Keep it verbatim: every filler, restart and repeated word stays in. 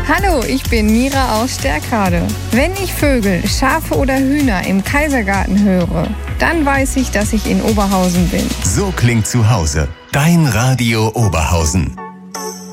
Hallo, ich bin Mira aus Stärkrade. Wenn ich Vögel, Schafe oder Hühner im Kaisergarten höre, dann weiß ich, dass ich in Oberhausen bin. So klingt zu Hause. Dein Radio Oberhausen.